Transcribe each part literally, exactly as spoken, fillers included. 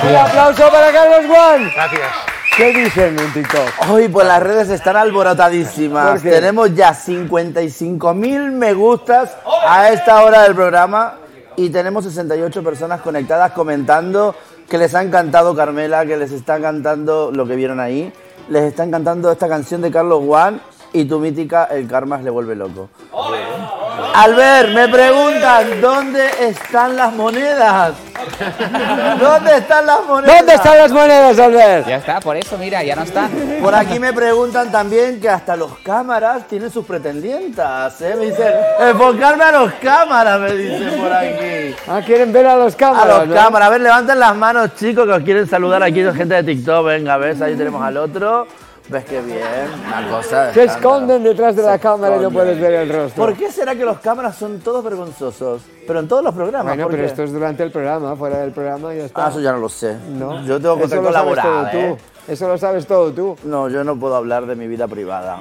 Un aplauso para Carlos Juan. Gracias. ¿Qué dicen en TikTok? Hoy pues las redes están alborotadísimas. Tenemos ya cincuenta y cinco mil me gustas a esta hora del programa y tenemos sesenta y ocho personas conectadas comentando que les ha encantado Carmela, que les está encantando lo que vieron ahí. Les está encantando esta canción de Carlos Juan y tu mítica El Karma le vuelve loco. Albert, me preguntan, ¿dónde están las monedas? ¿Dónde están las monedas? ¿Dónde están las monedas, Albert? Ya está, por eso, mira, ya no están. Por aquí me preguntan también que hasta los cámaras tienen sus pretendientas, ¿eh? Me dicen, enfocarme a los cámaras, me dicen por aquí. Ah, quieren ver a los cámaras, A los ¿no? cámaras. A ver, levanten las manos, chicos, que os quieren saludar aquí, gente de TikTok. Venga, ves, ahí tenemos al otro. ¿Ves qué bien? Una cosa. Se esconden detrás de la cámara y no puedes ver el rostro. ¿Por qué será que los cámaras son todos vergonzosos? Pero en todos los programas. Bueno, ¿por pero qué? esto es durante el programa, fuera del programa y ya está. Ah, eso ya no lo sé. No. Yo tengo Eso contacto lo sabes laboral, todo ¿eh? tú. Eso lo sabes todo tú. No, yo no puedo hablar de mi vida privada.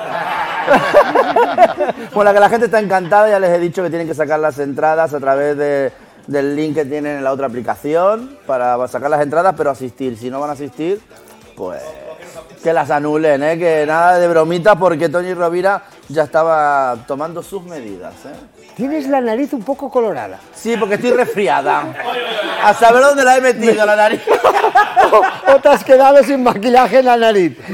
Bueno, que la gente está encantada, ya les he dicho que tienen que sacar las entradas a través de, del link que tienen en la otra aplicación para sacar las entradas, pero asistir. Si no van a asistir, pues que las anulen, ¿eh? Que nada de bromitas porque Toñi Rovira ya estaba tomando sus medidas, ¿eh? Tienes la nariz un poco colorada. Sí, porque estoy resfriada. A saber dónde la he metido la nariz. O te has quedado sin maquillaje en la nariz.